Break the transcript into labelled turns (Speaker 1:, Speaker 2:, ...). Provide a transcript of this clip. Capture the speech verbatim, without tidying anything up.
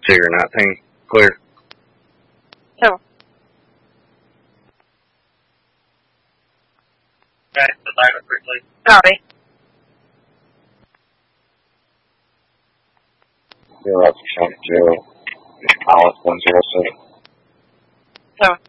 Speaker 1: Figure nineteen, clear.
Speaker 2: So.
Speaker 3: Okay, the title quickly.
Speaker 2: Sorry.
Speaker 4: Zero percent zero. Alice one zero six.
Speaker 2: So.